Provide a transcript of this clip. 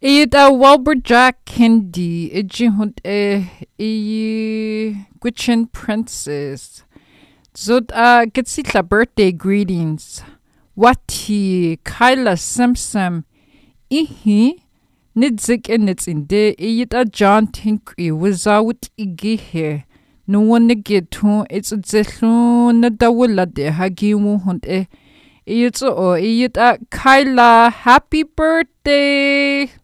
Ida Wilbur Jack Kendi, Ijihund Gwichin Princess. Zod Getsitla birthday greetings. Wati Kyla Simpson. Ihi Nidzik and it's in de Ida John Tinkri without Igihe. No one to it's a zethun na dawula de hagimu hunt It's Kyla, happy birthday!